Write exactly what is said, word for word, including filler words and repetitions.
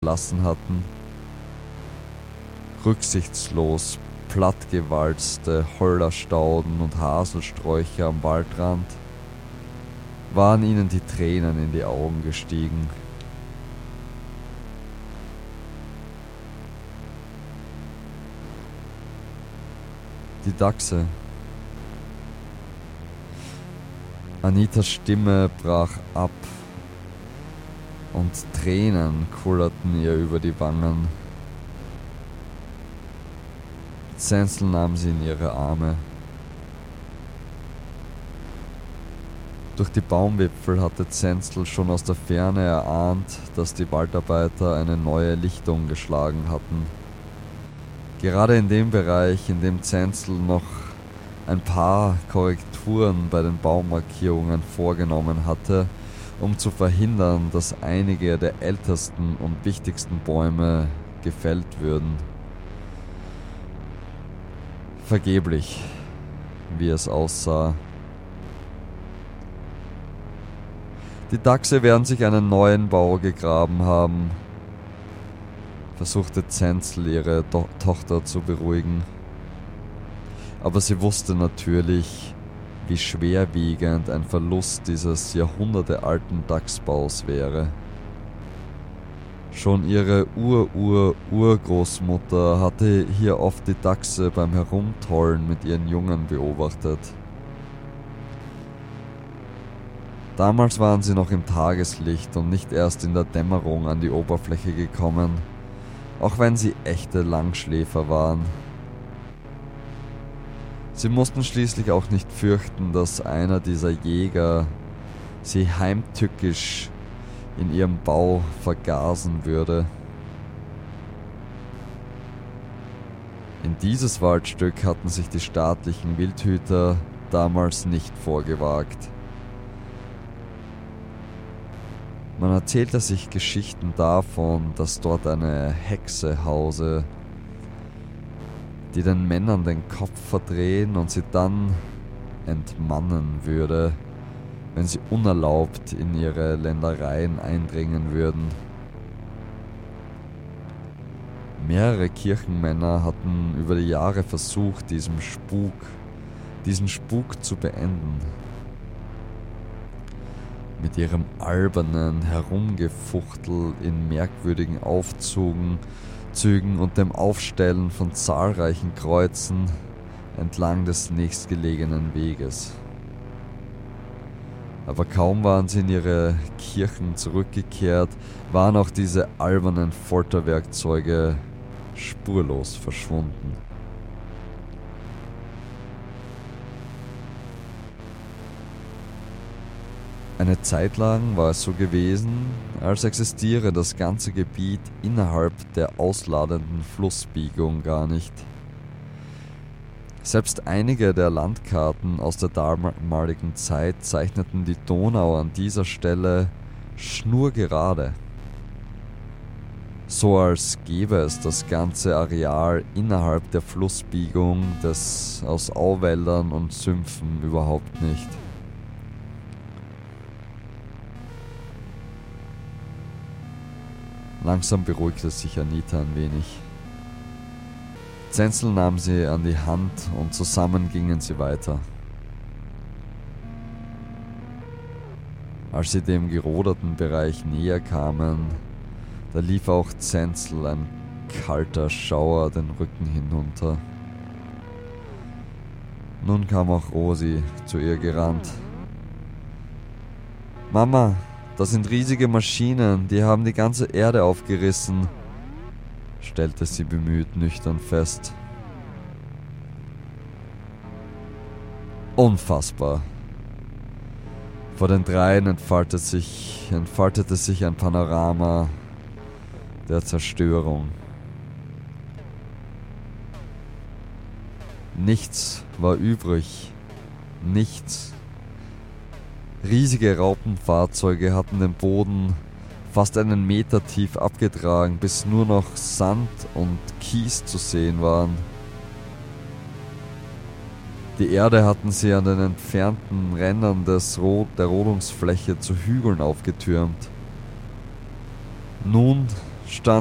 lassen hatten. Rücksichtslos plattgewalzte Hollerstauden und Haselsträucher am Waldrand waren ihnen die Tränen in die Augen gestiegen. Die Dachse. Anitas Stimme brach ab und Tränen kullerten ihr über die Wangen. Zenzel nahm sie in ihre Arme. Durch die Baumwipfel hatte Zenzel schon aus der Ferne erahnt, dass die Waldarbeiter eine neue Lichtung geschlagen hatten. Gerade in dem Bereich, in dem Zenzel noch ein paar Korrekturen bei den Baumarkierungen vorgenommen hatte, um zu verhindern, dass einige der ältesten und wichtigsten Bäume gefällt würden. Vergeblich, wie es aussah. Die Dachse werden sich einen neuen Bau gegraben haben, versuchte Zenzel ihre Do- Tochter zu beruhigen. Aber sie wusste natürlich, wie schwerwiegend ein Verlust dieses jahrhundertealten Dachsbaus wäre. Schon ihre Ur-Ur-Urgroßmutter hatte hier oft die Dachse beim Herumtollen mit ihren Jungen beobachtet. Damals waren sie noch im Tageslicht und nicht erst in der Dämmerung an die Oberfläche gekommen, auch wenn sie echte Langschläfer waren. Sie mussten schließlich auch nicht fürchten, dass einer dieser Jäger sie heimtückisch in ihrem Bau vergasen würde. In dieses Waldstück hatten sich die staatlichen Wildhüter damals nicht vorgewagt. Man erzählte sich Geschichten davon, dass dort eine Hexe hause, die den Männern den Kopf verdrehen und sie dann entmannen würde, wenn sie unerlaubt in ihre Ländereien eindringen würden. Mehrere Kirchenmänner hatten über die Jahre versucht, diesem Spuk, diesen Spuk zu beenden. Mit ihrem albernen Herumgefuchtel in merkwürdigen Aufzügen Zügen und dem Aufstellen von zahlreichen Kreuzen entlang des nächstgelegenen Weges. Aber kaum waren sie in ihre Kirchen zurückgekehrt, waren auch diese albernen Folterwerkzeuge spurlos verschwunden. Eine Zeit lang war es so gewesen, als existiere das ganze Gebiet innerhalb der ausladenden Flussbiegung gar nicht. Selbst einige der Landkarten aus der damaligen Zeit zeichneten die Donau an dieser Stelle schnurgerade. So als gäbe es das ganze Areal innerhalb der Flussbiegung des aus Auwäldern und Sümpfen überhaupt nicht. Langsam beruhigte sich Anita ein wenig. Zenzel nahm sie an die Hand und zusammen gingen sie weiter. Als sie dem geroderten Bereich näher kamen, da lief auch Zenzel ein kalter Schauer den Rücken hinunter. Nun kam auch Rosi zu ihr gerannt. »Mama, das sind riesige Maschinen, die haben die ganze Erde aufgerissen«, stellte sie bemüht nüchtern fest. Unfassbar. Vor den dreien entfaltete sich, entfaltete sich ein Panorama der Zerstörung. Nichts war übrig, nichts. Riesige Raupenfahrzeuge hatten den Boden fast einen Meter tief abgetragen, bis nur noch Sand und Kies zu sehen waren. Die Erde hatten sie an den entfernten Rändern des Rot- der Rodungsfläche zu Hügeln aufgetürmt. Nun stand